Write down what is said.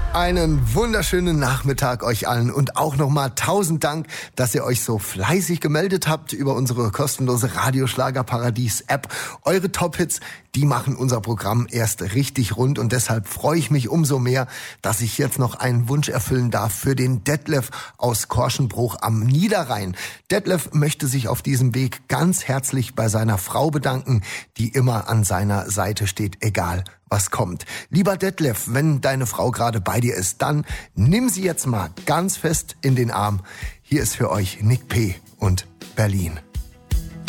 Einen wunderschönen Nachmittag euch allen und auch nochmal 1000 Dank, dass ihr euch so fleißig gemeldet habt über unsere kostenlose Radioschlagerparadies-App. Eure Top-Hits, die machen unser Programm erst richtig rund und deshalb freue ich mich umso mehr, dass ich jetzt noch einen Wunsch erfüllen darf für den Detlef aus Korschenbruch am Niederrhein. Detlef möchte sich auf diesem Weg ganz herzlich bei seiner Frau bedanken, die immer an seiner Seite steht, egal was kommt. Lieber Detlef, wenn deine Frau gerade bei dir ist, dann nimm sie jetzt mal ganz fest in den Arm. Hier ist für euch Nick P. und Berlin.